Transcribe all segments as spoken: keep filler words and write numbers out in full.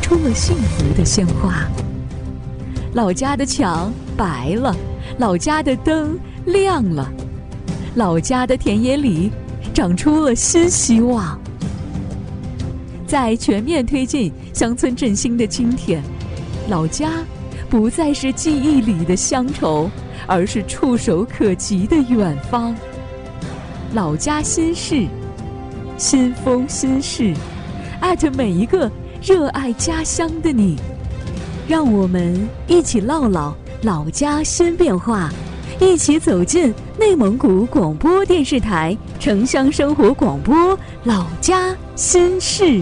出了幸福的鲜花。老家的墙白了，老家的灯亮了，老家的田野里长出了新希望。在全面推进乡村振兴的今天，老家不再是记忆里的乡愁，而是触手可及的远方。老家心事，新风新事，艾特每一个热爱家乡的你。让我们一起唠唠老家新变化，一起走进内蒙古广播电视台城乡生活广播老家心事。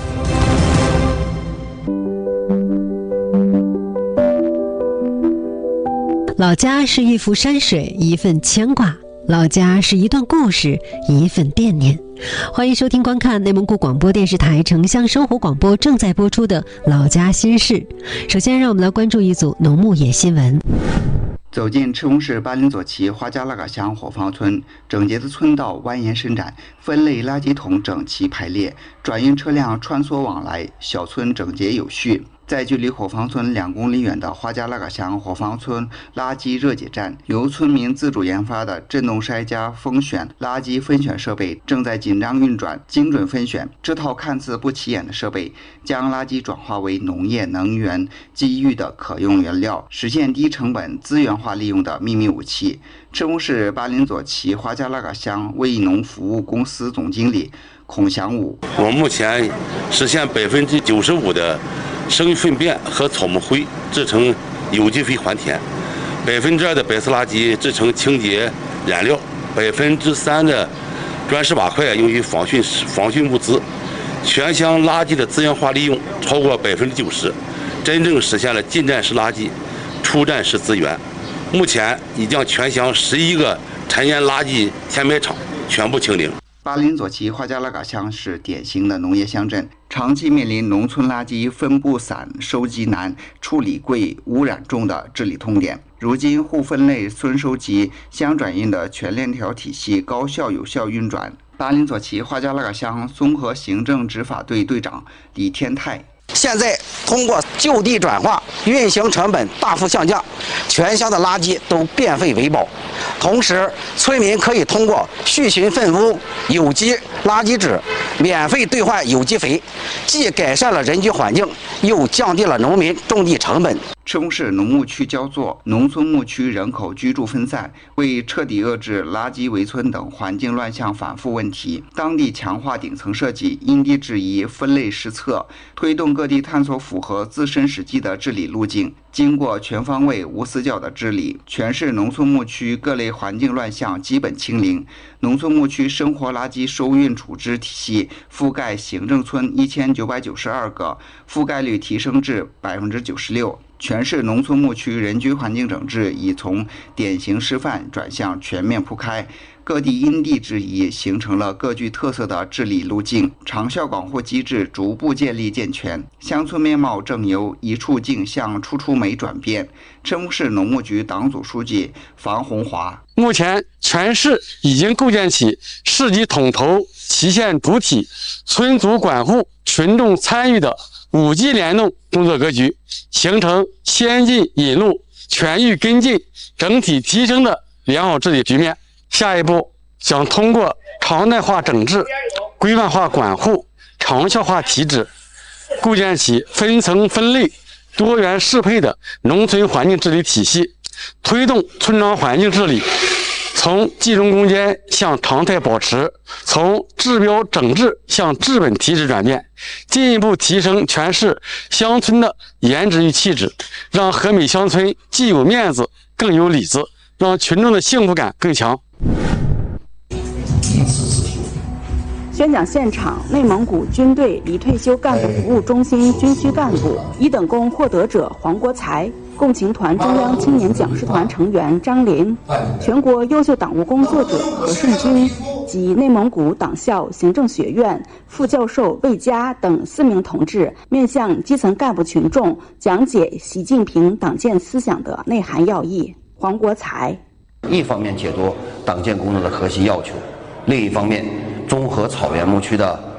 老家是一幅山水，一份牵挂；老家是一段故事，一份惦念。欢迎收听观看内蒙古广播电视台城乡生活广播正在播出的《老家心事》。首先，让我们来关注一组农牧野新闻。 走进赤峰市巴林左旗花家拉嘎乡火房村，整洁的村道蜿蜒伸展，分类垃圾桶整齐排列，转运车辆穿梭往来，小村整洁有序。在距离火房村两公里远的花家拉嘎乡火房村垃圾热解站，由村民自主研发的震动筛加风选垃圾分选设备正在紧张运转，精准分选。这套看似不起眼的设备，将垃圾转化为农业能源机遇的可用原料，实现低成本资源化利用的秘密武器。赤峰市巴林左旗花家拉嘎乡卫农服务公司总经理孔祥武： 我们目前实现百分之九十五的生育粪便和草木灰制成有机肥还田，百分之二的白色垃圾制成清洁燃料，百分之三的砖石瓦块用于防汛防汛物资，全乡垃圾的资源化利用超过百分之九十，真正实现了进站式垃圾，出站式资源。目前已将全乡十一个陈烟垃圾填埋场全部清零。 巴林左旗花家拉嘎乡是典型的农业乡镇，长期面临农村垃圾分布散、收集难、处理贵、污染重的治理痛点。如今户分类、村收集、乡转运的全链条体系高效有效运转。巴林左旗花家拉嘎乡综合行政执法队队长李天泰： 现在通过就地转化，运行成本大幅下降，全乡的垃圾都变废为宝。同时，村民可以通过畜禽粪污、有机垃圾纸免费兑换有机肥，既改善了人居环境，又降低了农民种地成本。 赤峰市农牧区焦作，农村牧区人口居住分散，为彻底遏制垃圾围村等环境乱象反复问题，当地强化顶层设计，因地制宜，分类施策，推动各地探索符合自身实际的治理路径。经过全方位无死角的治理，全市农村牧区各类环境乱象基本清零。农村牧区生活垃圾收运处置体系覆盖行政村一千九百九十二个，覆盖率提升至百分之九十六。全市农村牧区人居环境整治已从典型示范转向全面铺开，各地因地制宜，形成了各具特色的治理路径，长效广护机制逐步建立健全，乡村面貌正由一处静向处处美转变。赤峰市农牧局党组书记房红华： 目前全市已经构建起市级统筹、旗县主体、村组管护、群众参与的五级联动工作格局，形成先进引路、全域跟进、整体提升的良好治理局面。下一步将通过常态化整治、规范化管护、长效化体制，构建起分层分类、多元适配的农村环境治理体系，推动村庄环境治理从集中攻坚向常态保持，从治标整治向治本提质转变，进一步提升全市乡村的颜值与气质，让和美乡村既有面子更有里子，让群众的幸福感更强。 宣讲现场，内蒙古军队离退休干部服务中心军需干部、一等功获得者黄国才，共青团中央青年讲师团成员张林，全国优秀党务工作者何胜军及内蒙古党校行政学院副教授魏佳等四名同志，面向基层干部群众讲解习近平党建思想的内涵要义。黄国才： 一方面解读党建工作的核心要求，另一方面综合草原牧区的